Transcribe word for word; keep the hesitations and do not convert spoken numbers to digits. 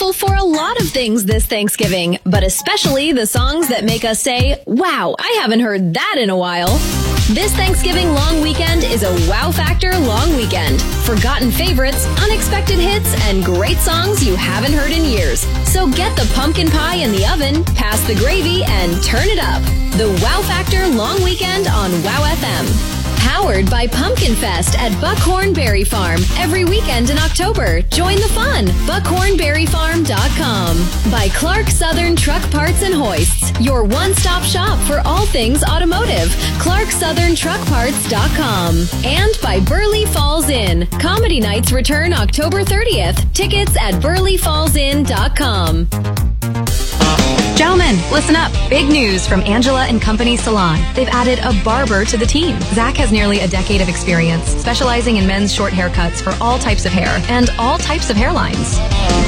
thankful for a lot of things this Thanksgiving, but especially the songs that make us say, wow, I haven't heard that in a while. This Thanksgiving long weekend is a Wow Factor long weekend. Forgotten favorites, unexpected hits, and great songs you haven't heard in years. So get the pumpkin pie in the oven, pass the gravy, and turn it up. The Wow Factor long weekend on Wow F M. Powered by Pumpkin Fest at Buckhorn Berry Farm every weekend in October. Join the fun. buckhorn berry farm dot com. By Clark Southern Truck Parts and Hoists, your one-stop shop for all things automotive. clark southern truck parts dot com. And by Burley Falls Inn. Comedy nights return October thirtieth. Tickets at burley falls inn dot com. Gentlemen, listen up. Big news from Angela and Company Salon. They've added a barber to the team. Zach has nearly a decade of experience, specializing in men's short haircuts for all types of hair and all types of hairlines.